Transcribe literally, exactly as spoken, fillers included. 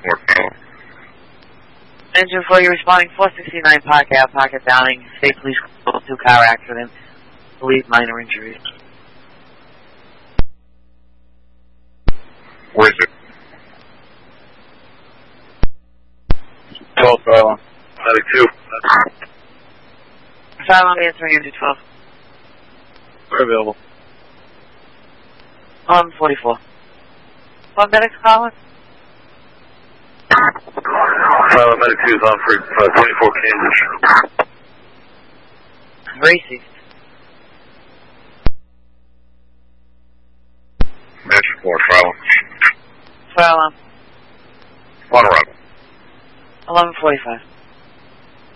Engine four, you're responding four sixty-nine Park Ave, Pocket Downing, State Police Call, two car accident, believe minor injuries. Where is it? twelve, Fallon. ninety-two. Fallon answering into twelve. We're available. eleven forty-four. One medics calling? Fallon ninety-two is on for uh, twenty-four Cambridge. Racy. Mansion four, Fallon. Fallon. On arrival. eleven forty-five.